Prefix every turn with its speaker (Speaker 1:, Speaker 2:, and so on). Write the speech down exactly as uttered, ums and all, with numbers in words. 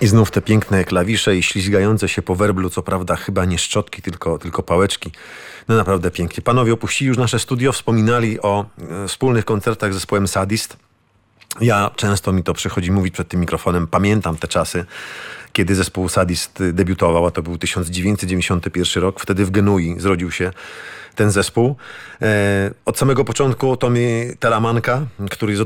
Speaker 1: I znów te piękne klawisze i ślizgające się po werblu, co prawda chyba nie szczotki, tylko, tylko pałeczki. No naprawdę pięknie. Panowie opuścili już nasze studio, wspominali o e, wspólnych koncertach z zespołem Sadist. Ja często mi to przychodzi mówić przed tym mikrofonem. Pamiętam te czasy, kiedy zespół Sadist debiutował, a to był tysiąc dziewięćset dziewięćdziesiąty pierwszy rok. Wtedy w Genui zrodził się ten zespół. E, od samego początku Tommy Talamanca, który jest